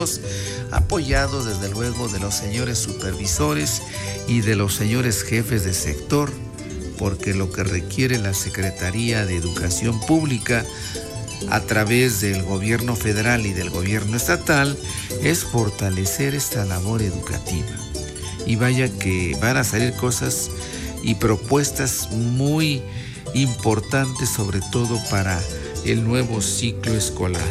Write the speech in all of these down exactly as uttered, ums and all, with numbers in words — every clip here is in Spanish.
apoyados desde luego de los señores supervisores y de los señores jefes de sector, porque lo que requiere la Secretaría de Educación Pública a través del gobierno federal y del gobierno estatal es fortalecer esta labor educativa. Y vaya que van a salir cosas y propuestas muy importantes, sobre todo para el nuevo ciclo escolar.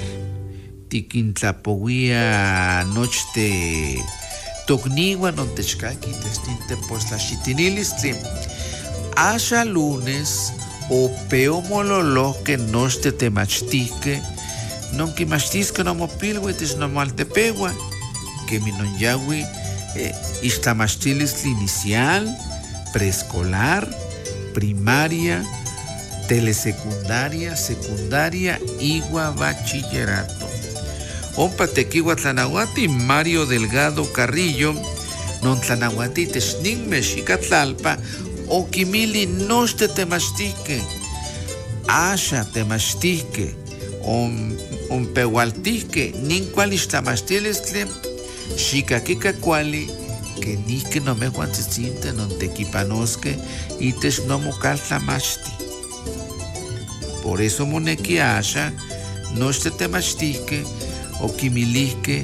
Tiquintlapoguía noche tocnigua non techcaqui testinte pues la chitinilistli. Asha lunes o peomololo que noche temachtique, non que machtisque no mopilwe tes no maltepegua, que mi non yagui eh, istamachtilistli inicial, preescolar, primaria, telesecundaria, secundaria, igua bachillerato. Ompa tequiwa Tlanahuati, Mario Delgado Carrillo, non Tlanahuati texnin mexicatlalpa, oquimili noste temachtique, asha temachtique, om, om pehualtique, nin cualis tamachtilestle, xicaquica cuali, que ni que no me juantzitinte, non tequipanosque, y tex no mocal tlamachti. Por eso moneki asha, noste temachtique, oquimilihque,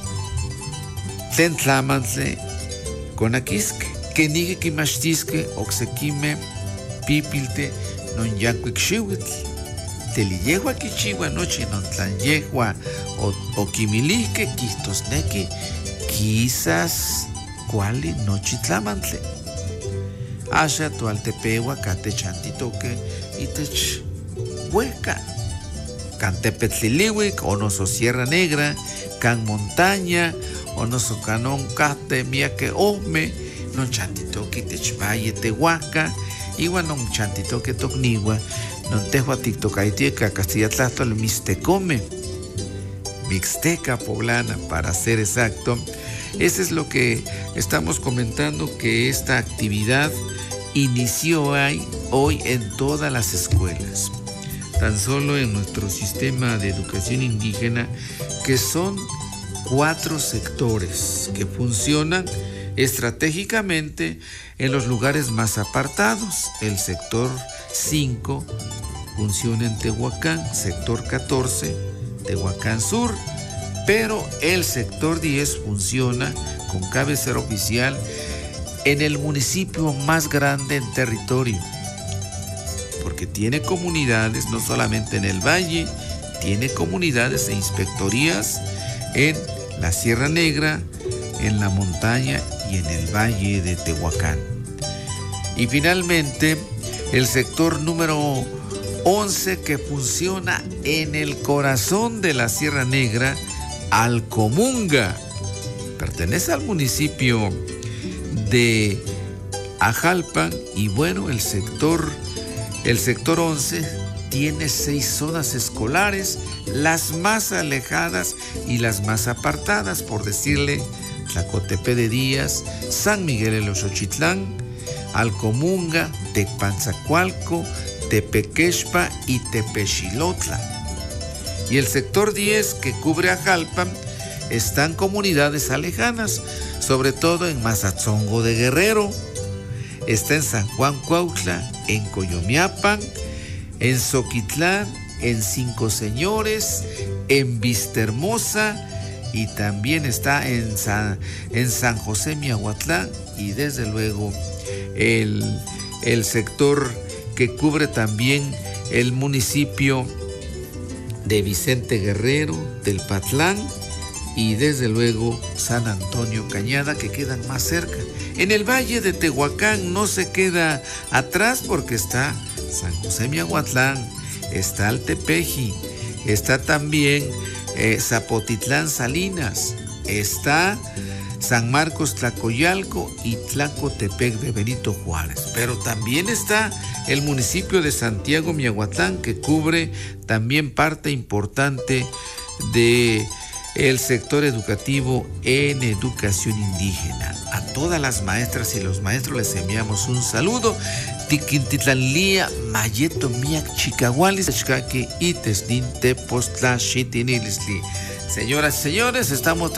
tlen tlamantle, conaquisque, que nigue quimachtisque, oxequime, pipilte, non yancuic xiuitl. Teliyehua quichihua noche non tlan yehua, oquimilihque, quistosnequi, quizás cuali nochi tlamantle. Asha tualtepewa cate chantitoque, y tech hueca. Cantepetliliwic, o noso Sierra Negra, can montaña, o noso canón cate miaque ome, non chantitoque techvalle tehuaca, igual non chantitoque tocnigua, non tehua tictocaitica Castilla Tlaxcala mixtecome, mixteca poblana para ser exacto. Eso es lo que estamos comentando, que esta actividad inició hoy, hoy en todas las escuelas. Tan solo en nuestro sistema de educación indígena, que son cuatro sectores que funcionan estratégicamente en los lugares más apartados. El sector cinco funciona en Tehuacán, sector catorce, Tehuacán Sur, pero el sector diez funciona con cabecera oficial en el municipio más grande en territorio, porque tiene comunidades no solamente en el valle, tiene comunidades e inspectorías en la Sierra Negra, en la montaña y en el valle de Tehuacán. Y finalmente, el sector número once, que funciona en el corazón de la Sierra Negra, Alcomunga. Pertenece al municipio de Ajalpan, y bueno, el sector El sector once tiene seis zonas escolares, las más alejadas y las más apartadas, por decirle, Tlacotepe de Díaz, San Miguel de los Xochitlán, Alcomunga, Tecpanzacualco, Tepequexpa y Tepexilotla. Y el sector diez, que cubre Ajalpan, están comunidades alejanas, sobre todo en Mazatzongo de Guerrero, está en San Juan Cuautla, en Coyomiapan, en Zoquitlán, en Cinco Señores, en Vistahermosa, y también está en San, en San José Miahuatlán, y desde luego el, el sector que cubre también el municipio de Vicente Guerrero, del Patlán, y desde luego San Antonio Cañada, que quedan más cerca. En el valle de Tehuacán no se queda atrás, porque está San José Miahuatlán, está Altepeji, está también eh, Zapotitlán Salinas, está San Marcos Tlacoyalco y Tlacotepec de Benito Juárez. Pero también está el municipio de Santiago Miahuatlán, que cubre también parte importante de el sector educativo en educación indígena. A todas las maestras y los maestros les enviamos un saludo. Tiquintitlanlía, Mayeto, Miak, Chicahualis, Chicaqui y Tesnin, Tepostla, Chitinilisli. Señoras y señores, estamos